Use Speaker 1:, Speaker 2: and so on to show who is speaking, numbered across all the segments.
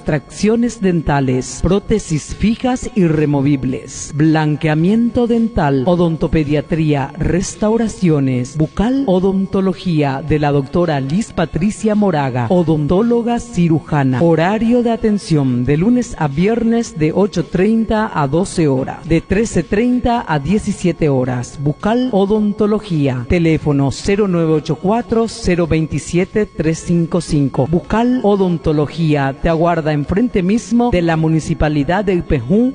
Speaker 1: extracciones dentales, prótesis fijas y removibles, blanqueamiento dental, odontopediatría, restauraciones, bucal, odontología de la doctora Liz Patricia Moraga, odontóloga cirujana. Horario de atención de lunes a viernes de 8:30 a 12 horas, de 13:30 a 17 horas. Bucal odontología. Teléfono 0984-027-355. Bucal odontología te aguarda enfrente mismo de la Municipalidad de Ipejú.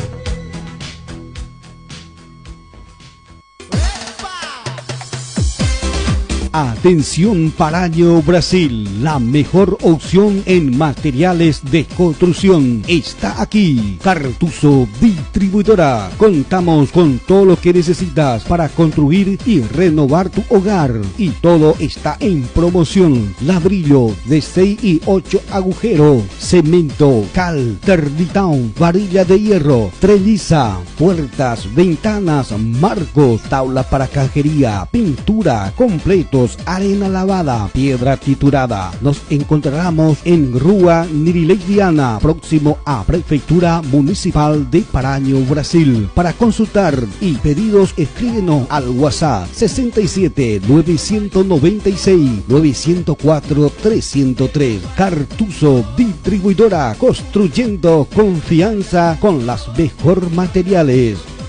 Speaker 2: Atención Paraño Brasil, la mejor opción en materiales de construcción está aquí. Cartuso Distribuidora. Contamos con todo lo que necesitas para construir y renovar tu hogar. Y todo está en promoción. Ladrillo de 6 y 8 agujeros, cemento, cal, termitón, varilla de hierro, treliza, puertas, ventanas, marcos, tabla para cajería, pintura, completo, arena lavada, piedra triturada. Nos encontramos en Rua Nirileidiana, próximo a Prefectura Municipal de Paraño, Brasil. Para consultar y pedidos, escríbenos al WhatsApp 67 996 904 303. Cartuso Distribuidora, construyendo confianza con las mejores materiales.